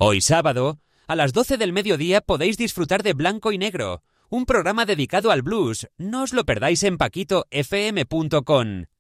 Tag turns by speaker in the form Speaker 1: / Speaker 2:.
Speaker 1: Hoy sábado, a las 12 del mediodía podéis disfrutar de Blanco y Negro, un programa dedicado al blues. No os lo perdáis en paquitofm.com.